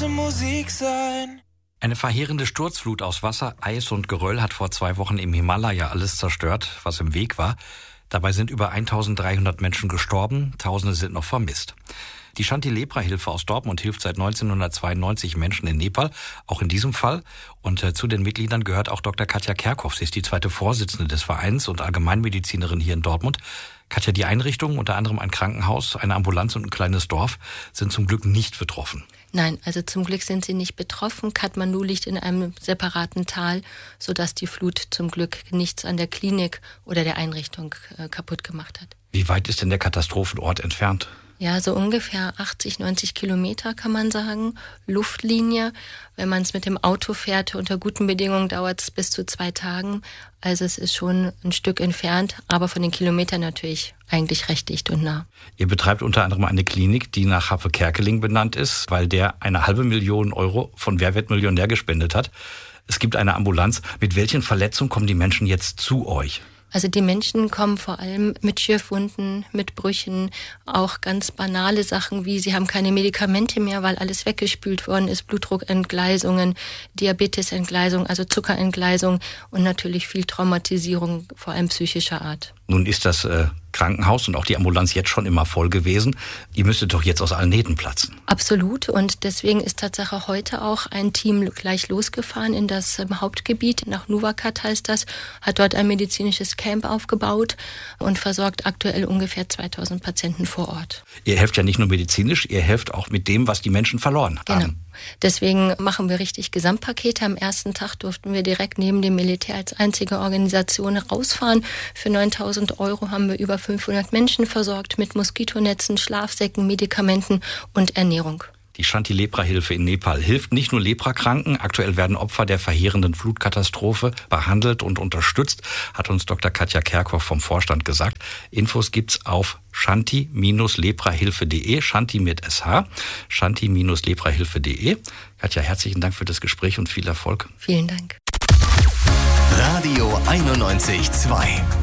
sollte Musik sein. Eine verheerende Sturzflut aus Wasser, Eis und Geröll hat vor 2 Wochen im Himalaya alles zerstört, was im Weg war. Dabei sind über 1300 Menschen gestorben, Tausende sind noch vermisst. Die Shanti-Lepra-Hilfe aus Dortmund hilft seit 1992 Menschen in Nepal, auch in diesem Fall. Und zu den Mitgliedern gehört auch Dr. Katja Kerkhoff. Sie ist die zweite Vorsitzende des Vereins und Allgemeinmedizinerin hier in Dortmund. Katja, die Einrichtungen, unter anderem ein Krankenhaus, eine Ambulanz und ein kleines Dorf, sind zum Glück nicht betroffen. Nein, also zum Glück sind sie nicht betroffen. Kathmandu liegt in einem separaten Tal, sodass die Flut zum Glück nichts an der Klinik oder der Einrichtung kaputt gemacht hat. Wie weit ist denn der Katastrophenort entfernt? Ja, so ungefähr 80, 90 Kilometer kann man sagen. Luftlinie. Wenn man es mit dem Auto fährt, unter guten Bedingungen dauert es bis zu 2 Tagen. Also es ist schon ein Stück entfernt, aber von den Kilometern natürlich eigentlich recht dicht und nah. Ihr betreibt unter anderem eine Klinik, die nach Happe Kerkeling benannt ist, weil der 500.000 Euro von Wer wird Millionär gespendet hat. Es gibt eine Ambulanz. Mit welchen Verletzungen kommen die Menschen jetzt zu euch? Also die Menschen kommen vor allem mit Schürfwunden, mit Brüchen, auch ganz banale Sachen wie sie haben keine Medikamente mehr, weil alles weggespült worden ist, Blutdruckentgleisungen, Diabetesentgleisung, also Zuckerentgleisung und natürlich viel Traumatisierung, vor allem psychischer Art. Nun ist das Krankenhaus und auch die Ambulanz jetzt schon immer voll gewesen. Ihr müsstet doch jetzt aus allen Nähten platzen. Absolut, und deswegen ist Tatsache heute auch ein Team gleich losgefahren in das Hauptgebiet, nach Nuvakat heißt das, hat dort ein medizinisches Camp aufgebaut und versorgt aktuell ungefähr 2000 Patienten vor Ort. Ihr helft ja nicht nur medizinisch, ihr helft auch mit dem, was die Menschen verloren haben. Genau. Deswegen machen wir richtig Gesamtpakete. Am ersten Tag durften wir direkt neben dem Militär als einzige Organisation rausfahren. Für 9.000 Euro haben wir über 500 Menschen versorgt mit Moskitonetzen, Schlafsäcken, Medikamenten und Ernährung. Die Shanti-Lepra-Hilfe in Nepal hilft nicht nur Leprakranken. Aktuell werden Opfer der verheerenden Flutkatastrophe behandelt und unterstützt, hat uns Dr. Katja Kerkhoff vom Vorstand gesagt. Infos gibt's auf shanti-leprahilfe.de, Shanti mit SH, shanti-leprahilfe.de. Katja, herzlichen Dank für das Gespräch und viel Erfolg. Vielen Dank. Radio 91.2